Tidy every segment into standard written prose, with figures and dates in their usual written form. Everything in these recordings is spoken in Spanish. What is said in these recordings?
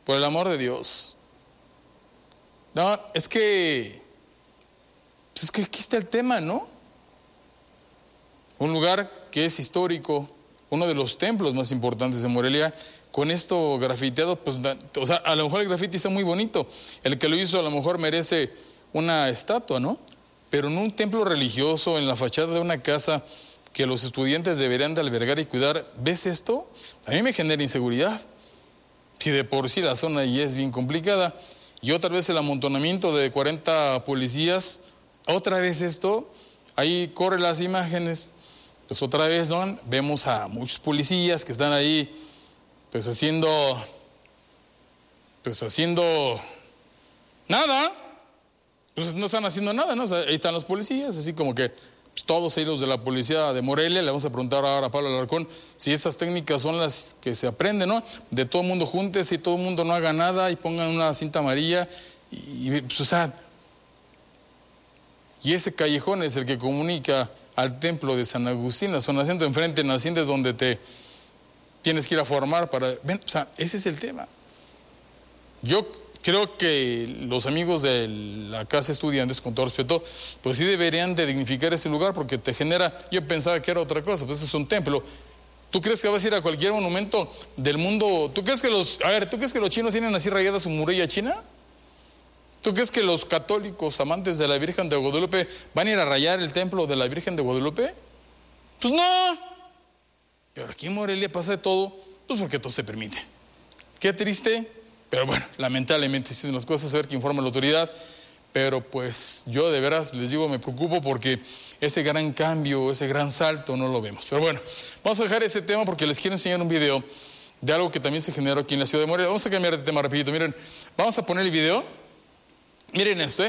por el amor de Dios. No, es que aquí está el tema, ¿no? Un lugar que es histórico, uno de los templos más importantes de Morelia, con esto grafiteado, pues, o sea, a lo mejor el grafiti está muy bonito. El que lo hizo a lo mejor merece una estatua, ¿no? Pero en un templo religioso, en la fachada de una casa que los estudiantes deberían de albergar y cuidar, ¿ves esto? A mí me genera inseguridad. Si de por sí la zona ya es bien complicada, y otra vez el amontonamiento de 40 policías, otra vez esto, ahí corren las imágenes, pues otra vez, ¿no? Vemos a muchos policías que están ahí, pues haciendo nada, pues no están haciendo nada, ¿no? O sea, ahí están los policías, así como que pues, todos ellos de la policía de Morelia. Le vamos a preguntar ahora a Pablo Alarcón si estas técnicas son las que se aprenden, ¿no? De todo el mundo juntes y todo el mundo no haga nada y pongan una cinta amarilla y pues, o sea, y ese callejón es el que comunica al templo de San Agustín, la zona centro, enfrente en Hacienda es donde te tienes que ir a formar para... Ven, o sea, ese es el tema. Yo creo que los amigos de la Casa Estudiantes, con todo respeto, pues sí deberían de dignificar ese lugar porque te genera... Yo pensaba que era otra cosa, pues es un templo. ¿Tú crees que vas a ir a cualquier monumento del mundo? ¿Tú crees que los chinos tienen así rayada su muralla china? ¿Tú crees que los católicos amantes de la Virgen de Guadalupe van a ir a rayar el templo de la Virgen de Guadalupe? Pues no. Pero aquí en Morelia pasa de todo, pues porque todo se permite. Qué triste, pero bueno, lamentablemente sí son las cosas, a ver qué informa la autoridad. Pero pues yo de veras les digo, me preocupo porque ese gran cambio, ese gran salto no lo vemos. Pero bueno, vamos a dejar este tema porque les quiero enseñar un video de algo que también se generó aquí en la ciudad de Morelia. Vamos a cambiar de tema rapidito, miren, vamos a poner el video. Miren esto,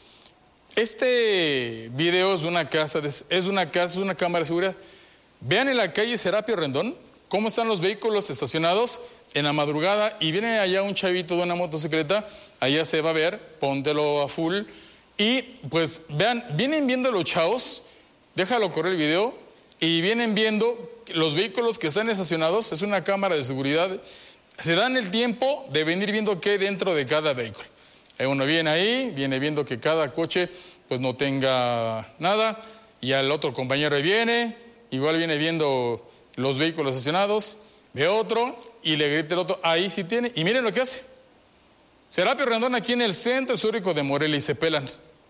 Este video es una cámara de seguridad. Vean en la calle Serapio Rendón cómo están los vehículos estacionados en la madrugada y viene allá un chavito de una motocicleta, allá se va a ver, póntelo a full y pues vean, vienen viendo los chavos, déjalo correr el video y vienen viendo los vehículos que están estacionados, es una cámara de seguridad, se dan el tiempo de venir viendo qué hay dentro de cada vehículo. Uno viene ahí, viene viendo que cada coche pues no tenga nada y al otro compañero viene, igual viene viendo los vehículos estacionados, ve otro y le grita el otro, ahí sí tiene, y miren lo que hace. Serapio Rendón aquí en el centro histórico de Morelia y se pelan.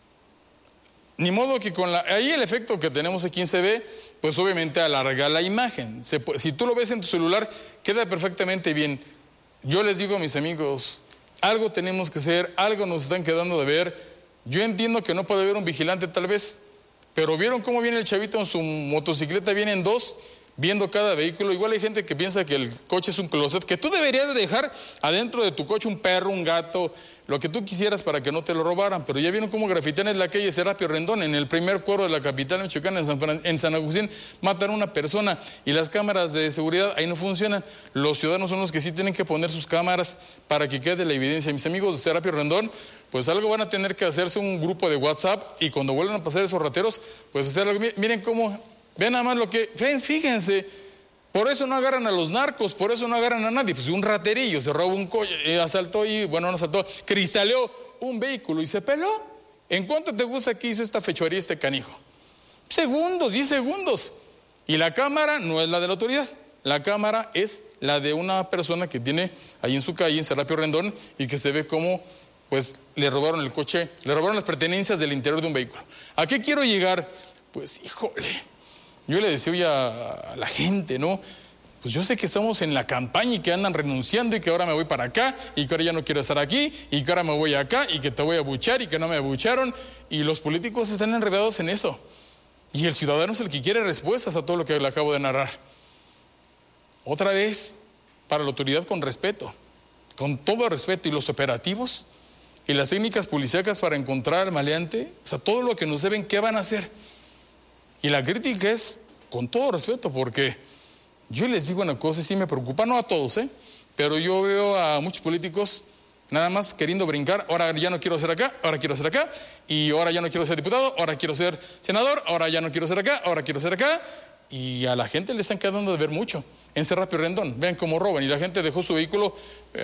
Ni modo que ahí el efecto que tenemos aquí en CB, pues obviamente alarga la imagen. Si tú lo ves en tu celular, queda perfectamente bien. Yo les digo a mis amigos, algo tenemos que hacer, algo nos están quedando de ver. Yo entiendo que no puede haber un vigilante tal vez, pero ¿vieron cómo viene el chavito en su motocicleta? Vienen dos, viendo cada vehículo. Igual hay gente que piensa que el coche es un closet, que tú deberías de dejar adentro de tu coche un perro, un gato, lo que tú quisieras para que no te lo robaran. Pero ya vieron cómo grafitean en la calle Serapio Rendón, en el primer cuadro de la capital mexicana, en San Agustín, matan a una persona y las cámaras de seguridad ahí no funcionan. Los ciudadanos son los que sí tienen que poner sus cámaras para que quede la evidencia. Mis amigos de Serapio Rendón, pues algo van a tener que hacerse un grupo de WhatsApp y cuando vuelvan a pasar esos rateros, pues hacer algo. Miren cómo, vean nada más lo que, fíjense, por eso no agarran a los narcos, por eso no agarran a nadie. Pues un raterillo se robó un coche, asaltó y, bueno, no asaltó, cristaleó un vehículo y se peló. ¿En cuánto te gusta que hizo esta fechoría este canijo? Segundos, 10 segundos. Y la cámara no es la de la autoridad, la cámara es la de una persona que tiene ahí en su calle, en Serapio Rendón, y que se ve cómo pues le robaron el coche, le robaron las pertenencias del interior de un vehículo. ¿A qué quiero llegar? Pues, híjole, yo le decía hoy a la gente, ¿no? Pues yo sé que estamos en la campaña y que andan renunciando y que ahora me voy para acá y que ahora ya no quiero estar aquí y que ahora me voy acá y que te voy a abuchar y que no me abucharon y los políticos están enredados en eso. Y el ciudadano es el que quiere respuestas a todo lo que le acabo de narrar. Otra vez, para la autoridad con respeto, con todo respeto, y los operativos y las técnicas policíacas para encontrar al maleante, o sea, todo lo que nos deben, ¿qué van a hacer? Y la crítica es con todo respeto, porque yo les digo una cosa y sí me preocupa, no a todos, pero yo veo a muchos políticos nada más queriendo brincar, ahora ya no quiero ser acá, ahora quiero ser acá, y ahora ya no quiero ser diputado, ahora quiero ser senador, ahora ya no quiero ser acá, ahora quiero ser acá, y a la gente le están quedando de ver mucho. En Serapio Rendón, vean cómo roban, y la gente dejó su vehículo